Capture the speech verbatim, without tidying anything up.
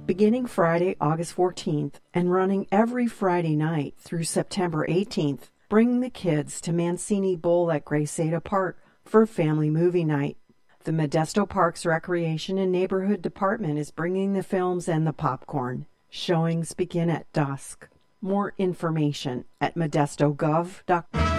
Beginning Friday, August fourteenth, and running every Friday night through September eighteenth, bring the kids to Mancini Bowl at Grace-Ada Park for family movie night. The Modesto Parks Recreation and Neighborhood Department is bringing the films and the popcorn. Showings begin at dusk. More information at modesto gov dot com.